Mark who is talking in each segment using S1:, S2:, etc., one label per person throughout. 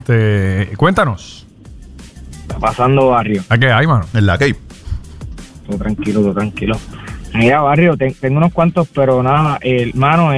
S1: Cuéntanos.
S2: Está pasando, barrio.
S1: ¿A qué hay, mano?
S3: En la Cape.
S2: Todo tranquilo. Mira, barrio, tengo unos cuantos, pero nada, el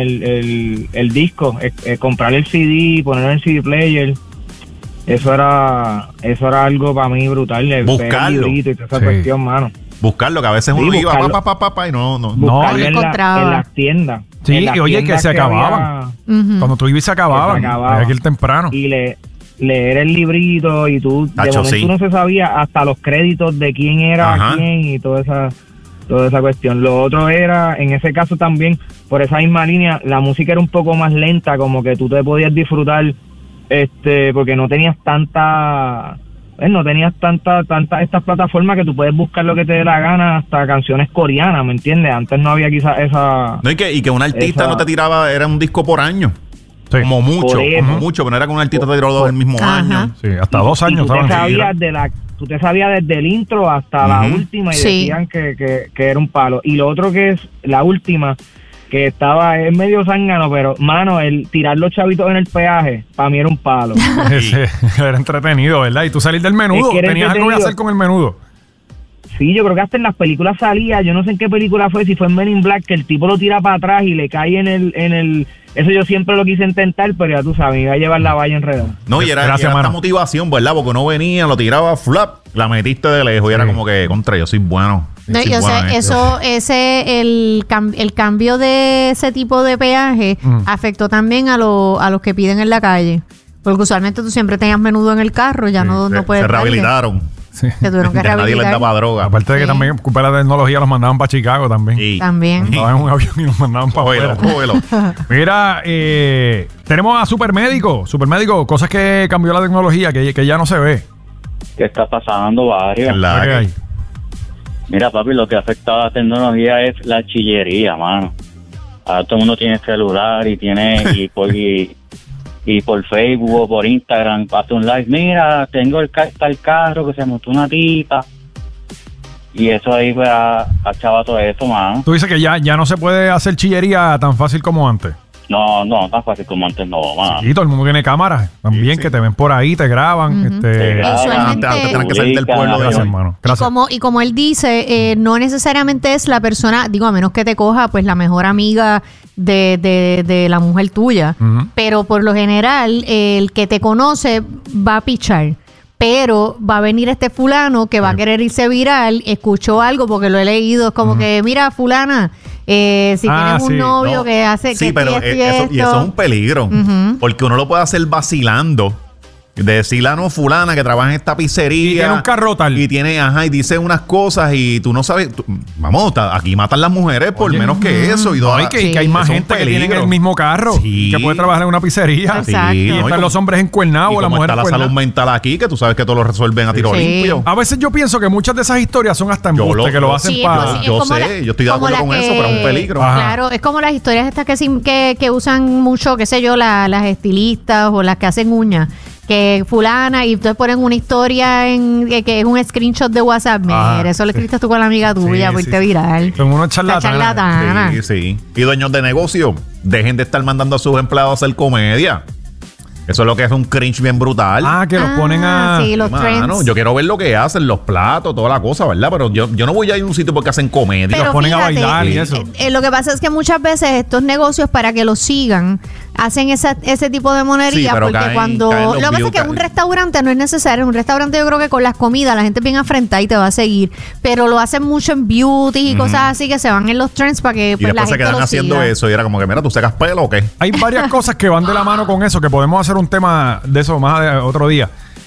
S2: disco, comprar el CD, ponerlo en el CD player, eso era algo para mí brutal.
S3: Buscarlo.
S2: Y toda esa cuestión, mano.
S3: Buscarlo, que a veces uno iba y no.
S2: Buscarlo en las tiendas.
S1: Sí, y oye, que se acababan. Cuando tú ibas se acababan. Había que ir temprano.
S2: Y leer el librito y tú, de momento no se sabía hasta los créditos de quién era quién y toda esa cuestión. Lo otro era, en ese caso también, por esa misma línea, la música era un poco más lenta, como que tú te podías disfrutar, porque no tenías tanta estas plataformas que tú puedes buscar lo que te dé la gana, hasta canciones coreanas, ¿me entiendes? Antes no había quizás esa...
S3: No, y que un artista no te tiraba, era un disco por año. Sí. Como mucho, pero no era que un artista te tiró dos el mismo año.
S1: Sí, hasta 2 años.
S2: Tú te sabías desde el intro hasta la última y decían que era un palo. Y lo otro que es la última, que es medio zángano, pero, mano, el tirar los chavitos en el peaje, para mí era un palo.
S1: Era entretenido, ¿verdad? Y tú salir del menudo, tenías algo que hacer con el menudo.
S2: Sí, yo creo que hasta en las películas salía, yo no sé en qué película fue, si fue en Men in Black, que el tipo lo tira para atrás y le cae en el eso yo siempre lo quise intentar, pero ya tú sabes, iba a llevar la valla enredada.
S3: No, y era esta motivación, ¿verdad? Porque uno venía, lo tiraba, flap, la metiste de lejos y era como que, contra, yo soy bueno.
S4: No, yo sé, el cambio de ese tipo de peaje afectó también a los que piden en la calle. Porque usualmente tú siempre tenías menudo en el carro, ya no puedes.
S3: Se rehabilitaron.
S4: Sí. Se tuvieron que rehabilitar.
S3: Nadie les daba droga.
S1: Aparte de que también, culpa de la tecnología, los mandaban para Chicago también.
S3: Sí.
S4: También.
S1: Estaban en un avión y los mandaban para afuera. Mira, tenemos a Supermédico. Supermédico, cosas que cambió la tecnología, que ya no se ve.
S5: ¿Qué está pasando, barrio?
S1: ¿Qué hay?
S5: Mira, papi, lo que ha afectado a la tecnología es la chillería, mano. Ahora todo el mundo tiene celular y por Facebook o por Instagram hace un live. Mira, tengo el carro que se montó una tipa. Y eso ahí pues ha echado todo eso, mano.
S1: Tú dices que ya no se puede hacer chillería tan fácil como antes.
S5: No, tan fácil como antes no, mano.
S1: Sí, todo el mundo tiene cámaras también, que te ven por ahí, te graban.
S3: Te tienen que salir del pueblo.
S1: Gracias, hermano. Gracias.
S4: Y como él dice, no necesariamente es la persona, digo, a menos que te coja pues la mejor amiga de la mujer tuya, pero por lo general el que te conoce va a pichar. Pero va a venir este fulano que va a querer irse viral, escuchó algo porque lo he leído, es como que, mira, fulana, si tienes un novio que hace...
S3: Sí, pero eso es un peligro, porque uno lo puede hacer vacilando. De decirle a fulana que trabaja en esta pizzería
S1: y tiene un carro tal
S3: y dice unas cosas y tú no sabes aquí matan las mujeres por menos que eso y
S1: que hay más gente que tiene el mismo carro que puede trabajar en una pizzería. Y están los hombres encuernados o la mujer
S3: está la salud mental aquí, que tú sabes que todo lo resuelven a tiro limpio.
S1: A veces yo pienso que muchas de esas historias son hasta embuste, que lo hacen para...
S3: Yo estoy de acuerdo con eso, pero es un peligro.
S4: Claro, es como las historias estas que usan mucho, qué sé yo, las estilistas o las que hacen uñas, que fulana, y entonces ponen una historia que es un screenshot de WhatsApp. Mira, eso lo escribiste tú con la amiga tuya, por irte viral.
S1: Son unos charlatanes.
S3: Sí. Y dueños de negocio, dejen de estar mandando a sus empleados a hacer comedia. Eso es lo que es un cringe bien brutal.
S1: Que los ponen a...
S4: Sí, los trends.
S3: Yo quiero ver lo que hacen, los platos, toda la cosa, ¿verdad? Pero yo no voy a ir a un sitio porque hacen comedia.
S4: Pero
S1: los ponen a bailar y eso.
S4: Lo que pasa es que muchas veces estos negocios, para que los sigan, hacen ese tipo de monería, porque lo que pasa es que en un restaurante no es necesario. En un restaurante yo creo que con las comidas la gente es bien afrentada y te va a seguir. Pero lo hacen mucho en beauty y cosas así, que se van en los trends para que pues, la gente
S3: se quedan haciendo eso y era como que, mira, ¿tú sacas pelo o qué?
S1: Hay varias cosas que van de la mano con eso, que podemos hacer un tema de eso más otro día.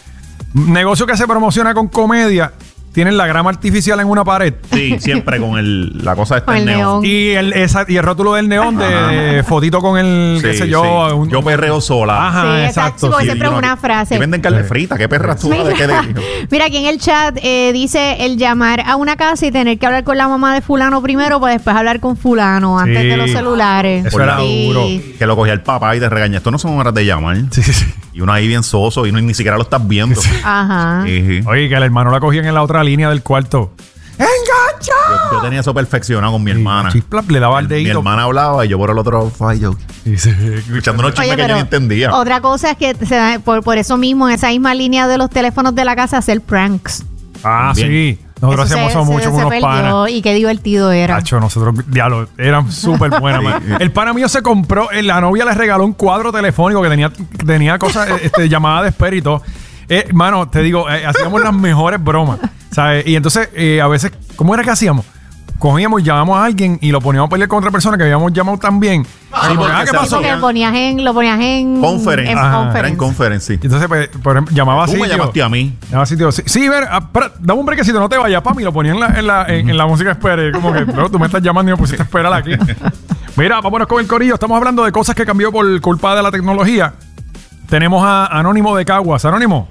S1: Negocio que se promociona con comedia, tienen la grama artificial en una pared.
S3: Sí, siempre con la cosa esta del neón.
S1: Y el rótulo del neón de fotito con el, qué sé yo.
S3: Yo perreo sola.
S4: Ajá, exacto. Sí, siempre es una frase.
S3: Y venden carne frita. ¿Qué perras tú?
S4: Mira, aquí en el chat dice el llamar a una casa y tener que hablar con la mamá de fulano primero para después hablar con fulano antes de los celulares.
S3: Eso era duro. Que lo cogía el papá y te regaña. Esto no son horas de llamar.
S1: Sí.
S3: Y uno ahí bien soso y ni siquiera lo estás viendo.
S4: Ajá.
S1: Oye, que el hermano la cogían en la otra línea del cuarto. ¡engancha!
S3: Yo tenía eso perfeccionado con mi hermana.
S1: Chisplap, le daba el dedito.
S3: Mi hermana hablaba y yo por el otro fallo. Escuchando unos chismes que yo no entendía.
S4: Otra cosa es que por eso mismo, en esa misma línea de los teléfonos de la casa, hacer pranks.
S1: Ah, bien. Sí. Nosotros hacíamos eso mucho con unos panas.
S4: Y qué divertido era.
S1: Tacho, nosotros, diablo, eran súper buenas. El pana mío se compró, la novia le regaló un cuadro telefónico que tenía cosas, llamadas de espera y todo. Mano, te digo, hacíamos las mejores bromas, ¿sabes? Y entonces, a veces, ¿cómo era que hacíamos? Cogíamos, llamamos a alguien y lo poníamos a pelear con otra persona que habíamos llamado también.
S4: ¿Qué pasó? Lo ponías en
S3: conference. Era en conference, sí.
S1: Entonces, por ejemplo, llamaba así.
S3: ¿Tú me llamaste a mí?
S1: Llamaba así, tío. Sí, ver, dame un brequecito, no te vayas, pam. Y lo ponía en la música espera. Como que, bro, tú me estás llamando y me pusiste a esperar aquí. Mira, vámonos con el corillo. Estamos hablando de cosas que cambió por culpa de la tecnología. Tenemos a Anónimo de Caguas. Anónimo.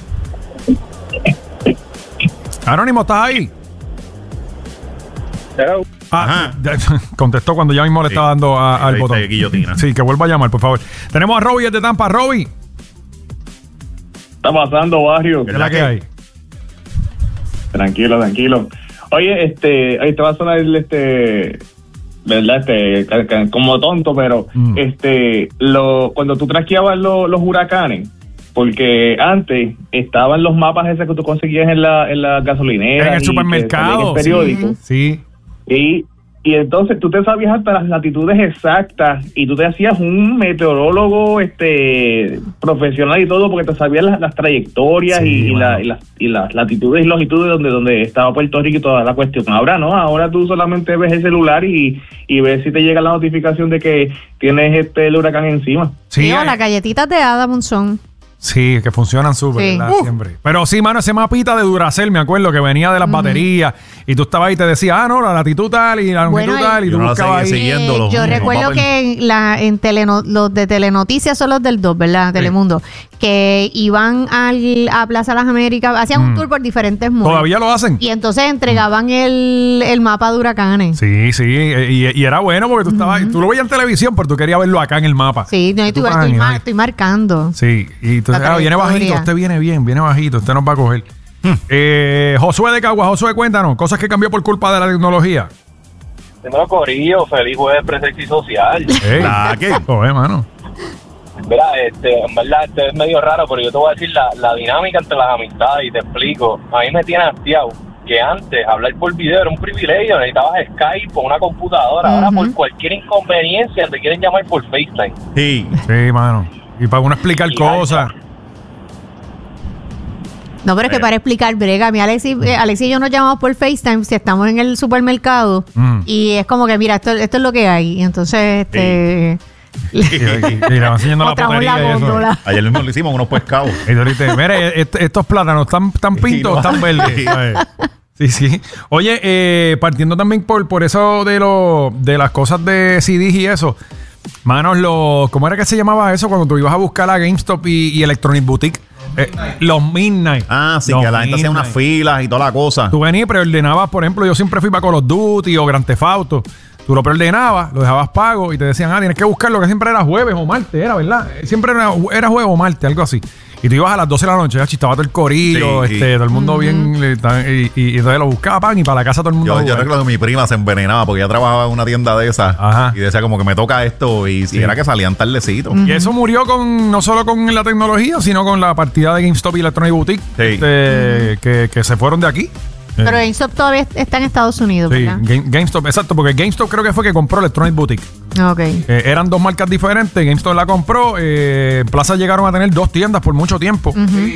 S1: Anónimo, ¿estás ahí? Contestó cuando ya mismo le estaba dando al botón. Sí, que vuelva a llamar, por favor. Tenemos a Robbie de Tampa. Robbie.
S6: Está pasando, barrio.
S1: ¿Qué es la que hay?
S6: Tranquilo. Oye, ahí te va a sonar ¿verdad? Como tonto, pero cuando tú traqueabas los huracanes, porque antes estaban los mapas esos que tú conseguías en la gasolinera,
S1: en el supermercado,
S6: en el periódico.
S1: Sí.
S6: Y entonces tú te sabías hasta las latitudes exactas y tú te hacías un meteorólogo profesional y todo, porque te sabías las trayectorias y las latitudes y longitudes donde estaba Puerto Rico y toda la cuestión. Ahora no, ahora tú solamente ves el celular y ves si te llega la notificación de que tienes el huracán encima.
S4: Sí, las galletitas de Adamson son.
S1: Sí, que funcionan súper, ¿verdad? Siempre. Pero sí, mano, ese mapita de Duracell, me acuerdo, que venía de las baterías y tú estabas ahí y te decía, la latitud tal y la longitud tal, y tú buscabas ahí.
S4: Yo recuerdo que los de Telenoticias son los del 2, ¿verdad? Sí. Telemundo. Que iban a Plaza Las Américas, hacían un tour por diferentes mundos.
S1: ¿Todavía lo hacen?
S4: Y entonces entregaban el mapa de huracanes.
S1: Sí, y era bueno porque tú estabas, tú lo veías en televisión, pero tú querías verlo acá en el mapa.
S4: Sí, estoy marcando.
S1: Sí, y tú viene bajito, usted viene bien, viene bajito, usted nos va a coger. Josué de Caguas, Josué, cuéntanos, cosas que cambió por culpa de la tecnología.
S7: Primero, corillo, feliz jueves presencia y social.
S1: ¿Qué? Joder, mano.
S7: Mira, en verdad, es medio raro, pero yo te voy a decir la dinámica entre las amistades y te explico. A mí me tiene hastiado que antes hablar por video era un privilegio, necesitabas Skype o una computadora. Ahora por cualquier inconveniencia te quieren llamar por FaceTime.
S1: Sí, mano. Y para uno explicar cosas.
S4: No, pero es que para explicar, brega, a mí Alexis y yo nos llamamos por FaceTime si estamos en el supermercado y es como que, mira, esto es lo que hay. Y entonces,
S1: y le van enseñando la potería y eso.
S3: Ayer mismo le hicimos unos pescados.
S1: Y tú dices, mire, estos plátanos están pintos o están verdes. Sí. Oye, partiendo también por eso de las cosas de CDs y eso. Manos, ¿cómo era que se llamaba eso cuando tú ibas a buscar a GameStop y Electronic Boutique? Los Midnight.
S3: Sí, que la gente hacía unas filas y toda la cosa.
S1: Tú venías y preordenabas, por ejemplo, yo siempre fui para Call of Duty o Grand Theft Auto. Tú lo preordenabas, lo dejabas pago y te decían, tienes que buscar lo que siempre era jueves o martes, era, ¿verdad? Siempre era jueves o martes, algo así. Y tú ibas a las 12 de la noche, ya estaba todo el corillo, todo el mundo bien, y entonces lo buscaban y para la casa todo el mundo.
S3: Yo recuerdo que mi prima se envenenaba porque ella trabajaba en una tienda de esas. Y decía como que me toca esto y era que salían tardecito.
S1: Y eso murió no solo con la tecnología, sino con la partida de GameStop y Electronic Boutique, que se fueron de aquí.
S4: Pero GameStop todavía está en Estados Unidos, ¿verdad?
S1: GameStop, exacto, porque GameStop creo que fue que compró Electronic Boutique. Eran dos marcas diferentes, GameStop la compró, Plaza llegaron a tener 2 tiendas por mucho tiempo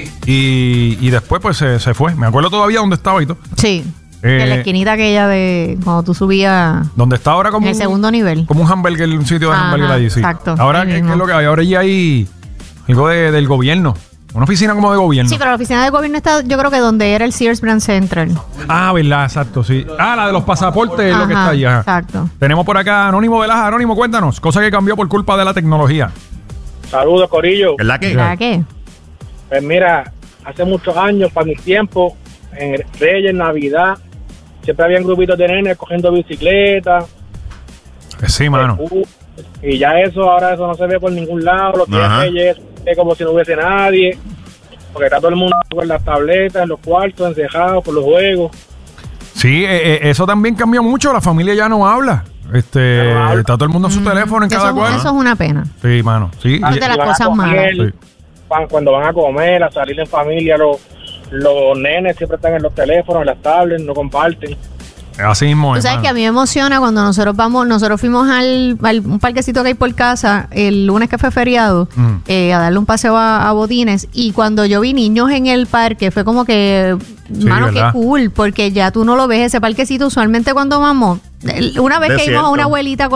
S1: y después pues se fue. Me acuerdo todavía dónde estaba y todo.
S4: Sí, en la esquinita aquella de cuando tú subías.
S1: Donde está ahora como
S4: en el segundo nivel.
S1: Como un hamburger, un sitio de hamburger allí, sí.
S4: Exacto.
S1: Ahora, ¿qué es lo que hay? Ahora ya hay algo del gobierno. Una oficina como de gobierno.
S4: Sí, pero la oficina de gobierno está, yo creo que donde era el Sears Grand Central.
S1: Verdad, exacto, sí. La de los pasaportes es lo que está ahí.
S4: Exacto.
S1: Tenemos por acá Anónimo de Laja. Anónimo, cuéntanos, cosa que cambió por culpa de la tecnología.
S6: Saludos, corillo.
S3: ¿Verdad que?
S4: ¿Verdad que?
S6: Pues mira, hace muchos años, para mi tiempo, en Reyes, Navidad, siempre habían grupitos de nenes cogiendo bicicletas.
S1: Sí, mano.
S6: Y ya ahora eso no se ve por ningún lado. Los días Reyes es como si no hubiese nadie, porque está todo el mundo con las tabletas, en los cuartos, encejados por los juegos.
S1: Sí, eso también cambió mucho. La familia ya no habla. Está todo el mundo en su teléfono en cada cual.
S4: Eso es una pena.
S1: Sí, mano. Sí.
S4: Es de las cosas malas.
S6: Cuando van a comer, a salir en familia, los nenes siempre están en los teléfonos, en las tablets, no comparten.
S1: Así mismo es.
S4: Tú sabes que a mí me emociona cuando nosotros fuimos al un parquecito que hay por casa el lunes que fue feriado, a darle un paseo a Botines, y cuando yo vi niños en el parque fue como que, mano, qué cool, porque ya tú no lo ves ese parquecito usualmente cuando vamos. Una vez que íbamos a una abuelita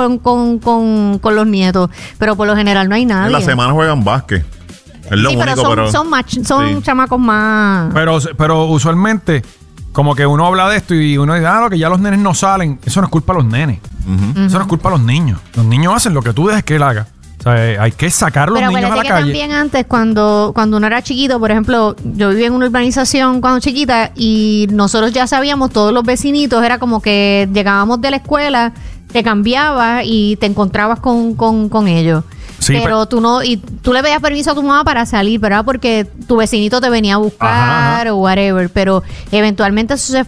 S4: con los nietos, pero por lo general no hay nadie.
S3: En la semana juegan básquet. Es lo único,
S4: son chamacos más.
S1: Pero usualmente, como que uno habla de esto y uno dice, lo que ya los nenes no salen. Eso no es culpa de los nenes. Eso no es culpa de los niños. Los niños hacen lo que tú dejes que él haga. O sea, hay que sacar a los niños a la calle. Pero
S4: también antes, cuando uno era chiquito, por ejemplo, yo vivía en una urbanización cuando chiquita y nosotros ya sabíamos, todos los vecinitos, era como que llegábamos de la escuela, te cambiabas y te encontrabas con ellos. Sí, pero tú no, y tú le pedías permiso a tu mamá para salir, ¿verdad? Porque tu vecinito te venía a buscar o whatever, pero eventualmente eso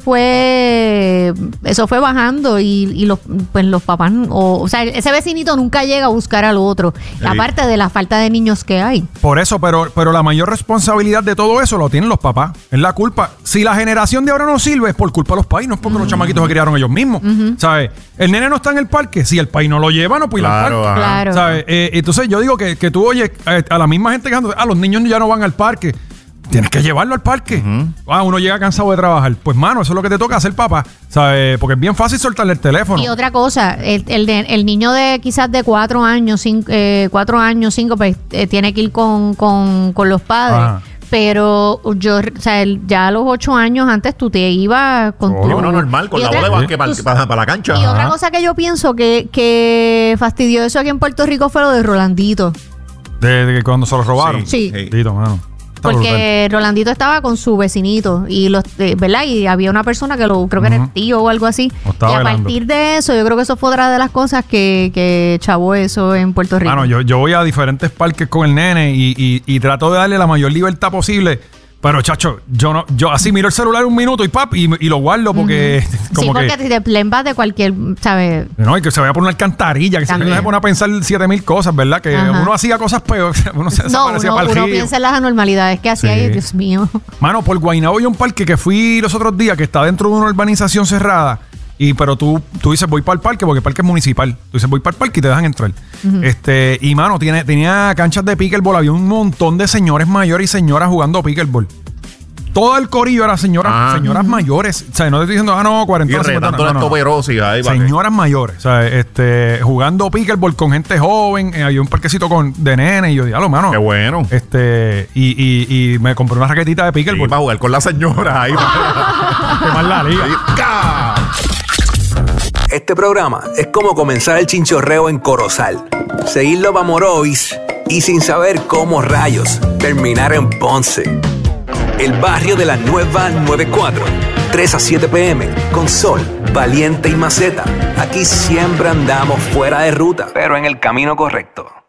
S4: fue bajando y los papás, o sea, ese vecinito nunca llega a buscar al otro, aparte de la falta de niños que hay.
S1: Por eso, pero la mayor responsabilidad de todo eso lo tienen los papás, es la culpa. Si la generación de ahora no sirve, es por culpa de los pais, no es porque los chamaquitos se criaron ellos mismos, ¿sabes? El nene no está en el parque, si el país no lo lleva, no puede ir al parque.
S4: Claro.
S1: ¿Sabes? Entonces yo digo que tú oyes a la misma gente quejando, los niños ya no van al parque. Tienes que llevarlo al parque. Uno llega cansado de trabajar. Pues, mano, eso es lo que te toca hacer, papá. ¿Sabes? Porque es bien fácil soltarle el teléfono.
S4: Y otra cosa, el niño de quizás de 4 años, 5, pues tiene que ir con los padres. Pero yo, o sea, ya a los 8 años antes tú te ibas con tu...
S3: Uno normal, con la bola de básquet para la cancha.
S4: Y otra cosa que yo pienso que fastidió eso aquí en Puerto Rico fue lo de Rolandito.
S1: De cuando se lo robaron.
S4: Sí.
S1: Mano.
S4: Porque Rolandito estaba con su vecinito y ¿verdad? Y había una persona que creo que era el tío o algo así. Y a partir de eso, yo creo que eso fue otra de las cosas que chavó eso en Puerto Rico.
S1: Bueno, yo voy a diferentes parques con el nene y trato de darle la mayor libertad posible. Pero, chacho, yo así miro el celular un minuto y lo guardo porque...
S4: Como porque te lembas de cualquier, ¿sabes?
S1: No, y que se vaya por una alcantarilla, que se pone a pensar 7,000 cosas, ¿verdad? Que uno hacía cosas peores, uno se desaparecía para el río.
S4: Uno piensa en las anormalidades que hacía ahí, Dios mío.
S1: Mano, por Guaynabo hay un parque que fui los otros días que está dentro de una urbanización cerrada. Pero tú dices, voy para el parque, porque el parque es municipal. Tú dices, voy para el parque y te dejan entrar. Y, mano, tenía canchas de pickleball. Había un montón de señores mayores y señoras jugando pickleball. Todo el corillo era señoras mayores. O sea, no te estoy diciendo, no, 40 años. Señoras mayores. O sea, jugando pickleball con gente joven. Había un parquecito de nene. Y yo dije, mano.
S3: Qué bueno.
S1: Y me compré una raquetita de pickleball.
S3: Para jugar con la señora ahí.
S1: Quemar la liga.
S8: Este programa es como comenzar el chinchorreo en Corozal, seguirlo para Morovis y sin saber cómo rayos terminar en Ponce. El barrio de la nueva 94, 3 a 7 p.m. con Sol, Valiente y Maceta. Aquí siempre andamos fuera de ruta, pero en el camino correcto.